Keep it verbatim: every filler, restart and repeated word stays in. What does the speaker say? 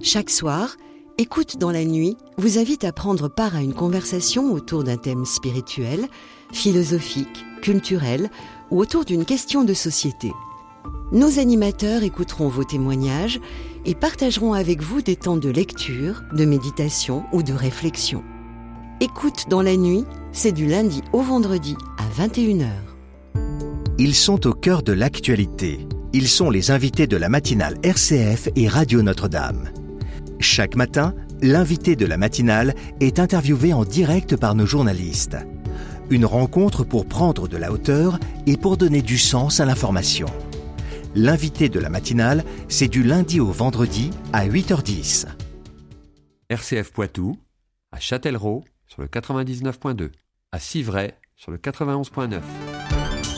Chaque soir, Écoute dans la nuit vous invite à prendre part à une conversation autour d'un thème spirituel, philosophique, culturel ou autour d'une question de société. Nos animateurs écouteront vos témoignages et partageront avec vous des temps de lecture, de méditation ou de réflexion. Écoute dans la nuit, c'est du lundi au vendredi à vingt et une heures. Ils sont au cœur de l'actualité. Ils sont les invités de la matinale R C F et Radio Notre-Dame. Chaque matin, l'invité de la matinale est interviewé en direct par nos journalistes. Une rencontre pour prendre de la hauteur et pour donner du sens à l'information. L'invité de la matinale, c'est du lundi au vendredi à huit heures dix. R C F Poitou, à Châtellerault sur le quatre-vingt-dix-neuf point deux, à Civray sur le quatre-vingt-onze point neuf.